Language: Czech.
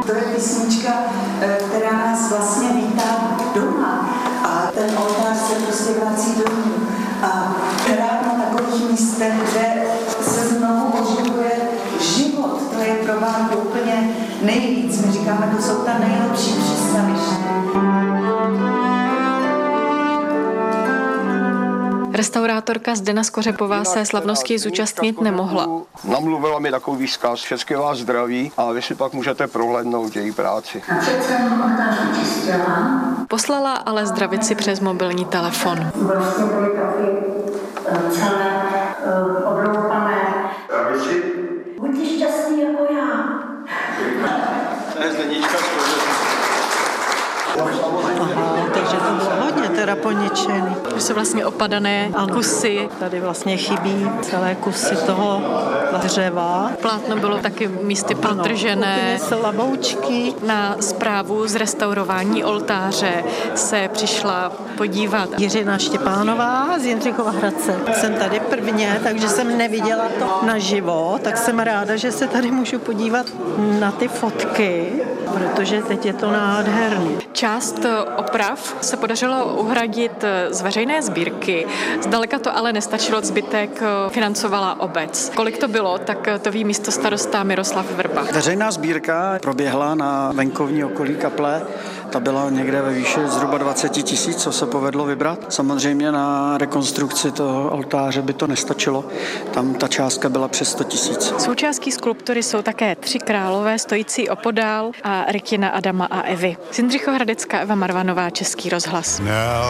To je písnička, která nás vlastně vítá doma a ten oltář se prostě vrací domů. A hrát na takových místech, kde se znovu oživuje život, to je pro vás úplně nejvíc. My říkáme, to jsou ta nejlepší přístaviště. Restaurátorka Zdena Skořepová se slavnosti zúčastnit nemohla. Namluvila mi takový vzkaz, všechny vás zdraví a vy si pak můžete prohlédnout její práci. Poslala ale zdravici přes mobilní telefon. Vlastně byly taky celé obloupané. Buďte šťastný jako já. To je Zdenička Aha, takže to bylo hodně teda poničený. To jsou vlastně opadané kusy. Tady vlastně chybí celé kusy toho dřeva. Plátno bylo taky místy protržené. Slaboučky. Na zprávu z restaurování oltáře se přišla podívat Jiřina Štěpánová z Jindřichova Hradce. Jsem tady prvně, takže jsem neviděla to naživo, tak jsem ráda, že se tady můžu podívat na ty fotky, protože teď je to nádherný. Část oprav se podařilo uhradit z veřejné sbírky. Zdaleka to ale nestačilo, zbytek financovala obec. Kolik to bylo, tak to ví místostarosta Miroslav Vrba. Veřejná sbírka proběhla na venkovní okolí kaple. Ta byla někde ve výši zhruba 20 000, co se povedlo vybrat. Samozřejmě na rekonstrukci toho oltáře by to nestačilo. Tam ta částka byla přes 100 000. Součástí skulptury jsou také 3 králové stojící opodál a rytina Adama a Evy. Z Jindřichohradecka Eva Marvanová, Český rozhlas.